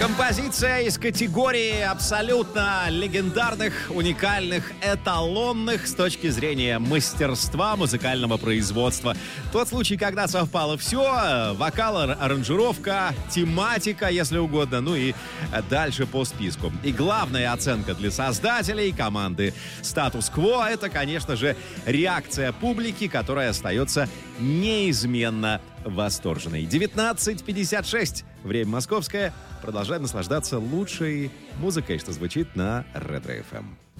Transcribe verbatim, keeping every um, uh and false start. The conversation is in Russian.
Композиция из категории абсолютно легендарных, уникальных, эталонных с точки зрения мастерства музыкального производства. Тот случай, когда совпало все: вокал, аранжировка, тематика, если угодно, ну и дальше по списку. И главная оценка для создателей команды «Статус-кво» — это, конечно же, реакция публики, которая остается неизменно восторженной. девятнадцать пятьдесят шесть. Время московское. Продолжаем наслаждаться лучшей музыкой, что звучит на Ретро эф эм.